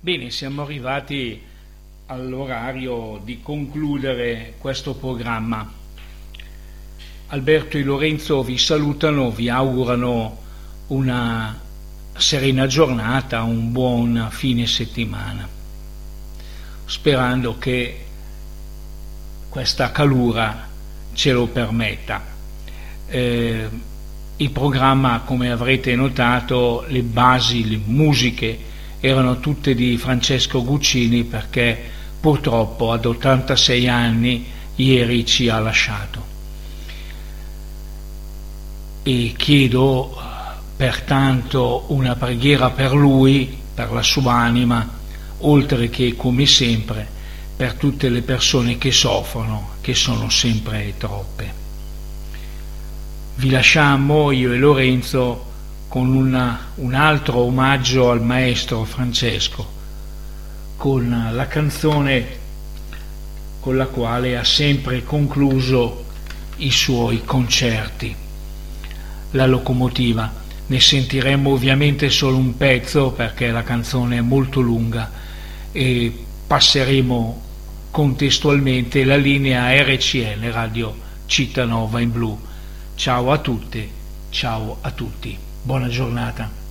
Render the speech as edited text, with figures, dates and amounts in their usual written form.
Bene, siamo arrivati all'orario di concludere questo programma. Alberto e Lorenzo vi salutano, vi augurano una serena giornata, un buon fine settimana, sperando che questa calura ce lo permetta. Il programma, come avrete notato, le basi, le musiche erano tutte di Francesco Guccini, perché purtroppo ad 86 anni ieri ci ha lasciato. E chiedo pertanto una preghiera per lui, per la sua anima, oltre che, come sempre, per tutte le persone che soffrono, che sono sempre troppe. Vi lasciamo, io e Lorenzo, con un altro omaggio al maestro Francesco, con la canzone con la quale ha sempre concluso i suoi concerti, La locomotiva. Ne sentiremo ovviamente solo un pezzo perché la canzone è molto lunga e passeremo contestualmente la linea RCN, Radio Città Nova in Blu. Ciao a tutte, ciao a tutti. Buona giornata.